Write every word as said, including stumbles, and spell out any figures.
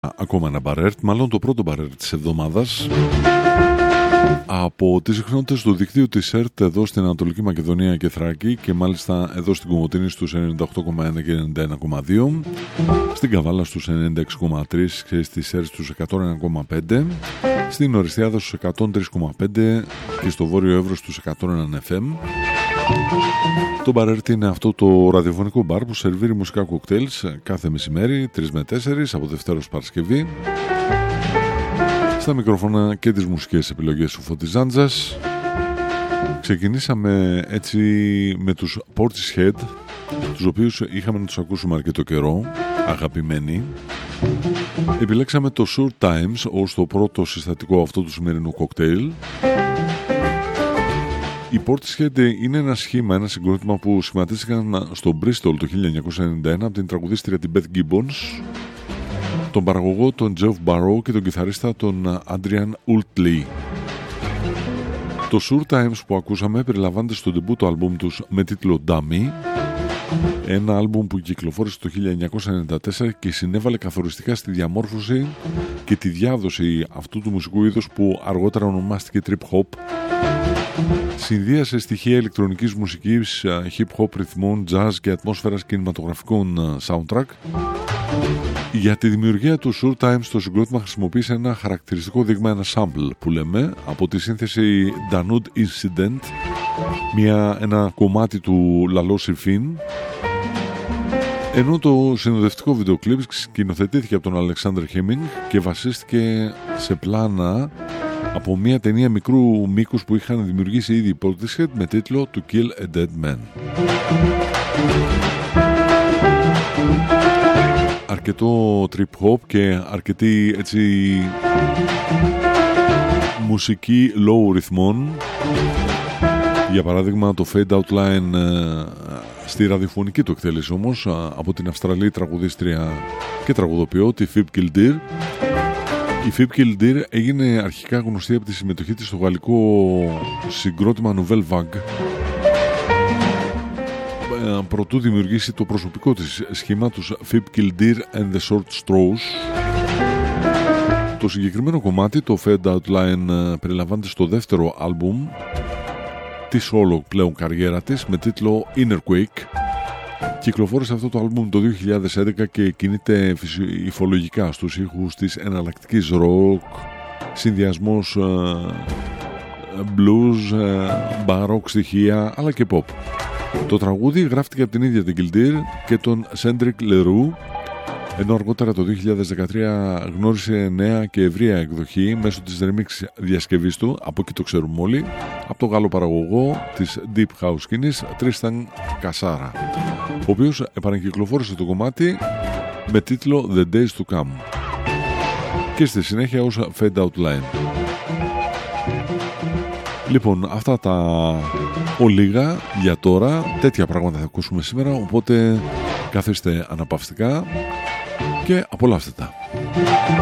Ακόμα ένα μπαρέρτ, μάλλον το πρώτο μπαρέρτ της εβδομάδας από τις συχνότητες του δικτύου της ΕΡΤ εδώ στην Ανατολική Μακεδονία και Θράκη και μάλιστα εδώ στην Κομοτηνή στους ενενήντα οκτώ κόμμα ένα και ενενήντα ένα κόμμα δύο, στην Καβάλα στους ενενήντα έξι κόμμα τρία και στις ΕΡΤ στους εκατόν ένα κόμμα πέντε, στην Οριστιάδα στους εκατόν τρία κόμμα πέντε και στο Βόρειο Εύρος στους εκατόν ένα εφ εμ. Το μπαρέρτ είναι αυτό το ραδιοφωνικό μπαρ που σερβίρει μουσικά κοκτέιλς κάθε μεσημέρι τρεις με τέσσερις από Δευτέρα ως Παρασκευή. Στα μικρόφωνα και τις μουσικές επιλογές του Φώτης Ζάντζας. Ξεκινήσαμε έτσι με τους Portishead, τους οποίους είχαμε να τους ακούσουμε αρκετό καιρό, αγαπημένοι. Επιλέξαμε το Sure Times ως το πρώτο συστατικό αυτό του σημερινού κοκτέιλ. Οι Portishead είναι ένα σχήμα, ένα συγκρότημα που σχηματίστηκαν στο Bristol το χίλια εννιακόσια ενενήντα ένα από την τραγουδίστρια την Beth Gibbons, τον παραγωγό τον Jeff Barrow και τον κιθαρίστα τον Adrian Utley. Το Sure Times που ακούσαμε περιλαμβάνεται στο ντεμπούτο άλμπουμ τους με τίτλο Dummy, ένα άλμπουμ που κυκλοφόρησε το χίλια εννιακόσια ενενήντα τέσσερα και συνέβαλε καθοριστικά στη διαμόρφωση και τη διάδοση αυτού του μουσικού είδους που αργότερα ονομάστηκε Trip Hop. Συνδύασε στοιχεία ηλεκτρονικής μουσικής, hip-hop ρυθμών, jazz και ατμόσφαιρας κινηματογραφικών soundtrack. Για τη δημιουργία του Sure Times το συγκρότημα χρησιμοποίησε ένα χαρακτηριστικό δείγμα, ένα sample που λέμε, από τη σύνθεση Danud Incident, μια, ένα κομμάτι του Lalo Schifrin, ενώ το συνοδευτικό βίντεο κλιπ σκηνοθετήθηκε από τον Alexander Hemming και βασίστηκε σε πλάνα από μια ταινία μικρού μήκους που είχαν δημιουργήσει ήδη οι Portishead με τίτλο To Kill a Dead Man. Αρκετό trip hop και αρκετή έτσι μουσική low ρυθμών. Για παράδειγμα το fade out line στη ραδιοφωνική του εκτέλεση όμως από την Αυστραλή τραγουδίστρια και τραγουδοποιό τη Phoebe Kildare. Η Phoebe Kildare έγινε αρχικά γνωστή από τη συμμετοχή της στο γαλλικό συγκρότημα Nouvelle Vague, προτού δημιουργήσει το προσωπικό της σχήμα τους Phoebe Kildare and the Short Straws. Το συγκεκριμένο κομμάτι, το Fade Out Line, περιλαμβάνεται στο δεύτερο άλμπουμ της όλο πλέον καριέρα της με τίτλο Inner Quake. Κυκλοφόρησε αυτό το άλμπουμ το δύο χιλιάδες έντεκα και κινείται υφολογικά στους ήχους της εναλλακτικής rock, συνδυασμός blues, baroque στοιχεία αλλά και pop. Το τραγούδι γράφτηκε από την ίδια την Kildare και τον Cendric Leroux, ενώ αργότερα το δύο χιλιάδες δεκατρία γνώρισε νέα και ευρεία εκδοχή μέσω της remix διασκευής του, από εκεί το ξέρουμε όλοι, από τον Γάλλο παραγωγό της Deep House σκηνής Tristan Kassara, ο οποίος επανακυκλοφόρησε το κομμάτι με τίτλο The Days to Come και στη συνέχεια ως Fade Out Line. Λοιπόν, αυτά τα ολίγα για τώρα. Τέτοια πράγματα θα ακούσουμε σήμερα, οπότε καθίστε αναπαυστικά και απολαύστε τα.